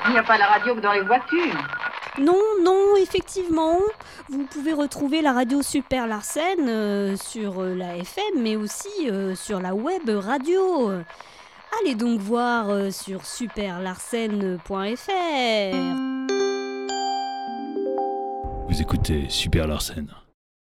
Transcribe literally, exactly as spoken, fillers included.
Il n'y a pas la radio que dans les voitures. Non, non, effectivement. Vous pouvez retrouver la radio Super Larsen euh, sur euh, la F M, mais aussi euh, sur la web radio. Allez donc voir euh, sur super larsen point f r. Vous écoutez Super Larsen.